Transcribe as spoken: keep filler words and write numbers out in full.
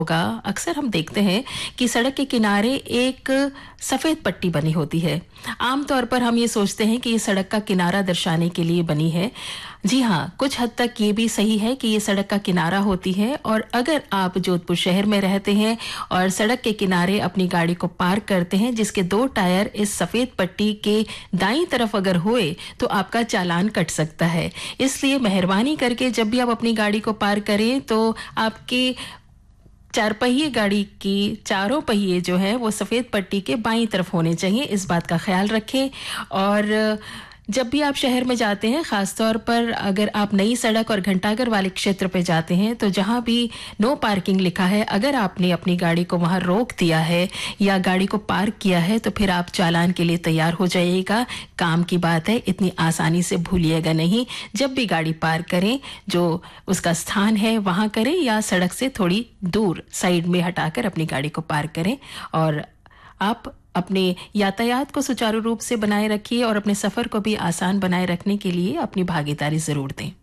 होगा, अक्सर हम देखते हैं कि सड़क के किनारे एक सफेद पट्टी बनी होती है। आमतौर पर हम ये सोचते हैं कि ये सड़क का किनारा दर्शाने के लिए बनी है। जी हाँ, कुछ हद तक ये भी सही है कि ये सड़क का किनारा होती है, और अगर आप जोधपुर शहर में रहते हैं और सड़क के किनारे अपनी गाड़ी को पार्क करते हैं जिसके दो टायर इस सफेद पट्टी के दाईं तरफ अगर हुए तो आपका चालान कट सकता है। इसलिए मेहरबानी करके जब भी आप अपनी गाड़ी को पार्क करें तो आपके चार पहिए गाड़ी की चारों पहिए जो है वो सफेद पट्टी के बाईं तरफ होने चाहिए। इस बात का ख्याल रखें। और जब भी आप शहर में जाते हैं, खासतौर पर अगर आप नई सड़क और घंटाघर वाले क्षेत्र पे जाते हैं, तो जहां भी नो पार्किंग लिखा है, अगर आपने अपनी गाड़ी को वहां रोक दिया है या गाड़ी को पार्क किया है तो फिर आप चालान के लिए तैयार हो जाइएगा। काम की बात है, इतनी आसानी से भूलिएगा नहीं। जब भी गाड़ी पार्क करें, जो उसका स्थान है वहां करें या सड़क से थोड़ी दूर साइड में हटाकर अपनी गाड़ी को पार्क करें। और आप अपने यातायात को सुचारू रूप से बनाए रखिए और अपने सफर को भी आसान बनाए रखने के लिए अपनी भागीदारी जरूर दें।